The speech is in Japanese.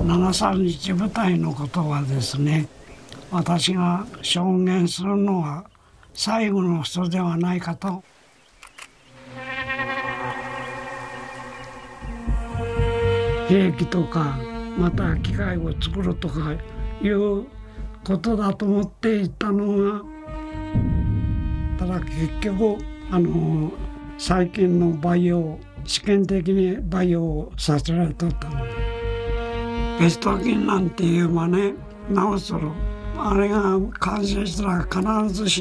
731部隊のことはですね、私が証言するのは最後の人ではないかと。兵器とかまた機械を作るとかいうことだと思っていたのが、ただ結局最近の培養、試験的に培養させられとったので、ベスト菌なんて言えばね、なおそろあれが完成したら必ずし